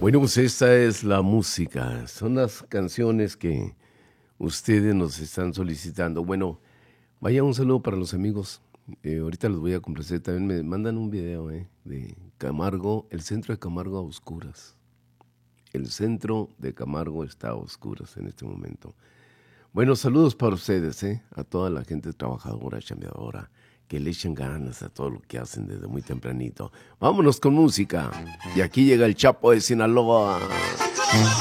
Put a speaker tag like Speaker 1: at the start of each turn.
Speaker 1: Bueno, pues esta es la música. Son las canciones que ustedes nos están solicitando. Bueno, vaya un saludo para los amigos. Ahorita los voy a complacer. También me mandan un video de Camargo, el centro de Camargo a oscuras. El centro de Camargo está a oscuras en este momento. Bueno, saludos para ustedes, a toda la gente trabajadora, chambeadora, que le echen ganas a todo lo que hacen desde muy tempranito. Vámonos con música. Y aquí llega el Chapo de Sinaloa.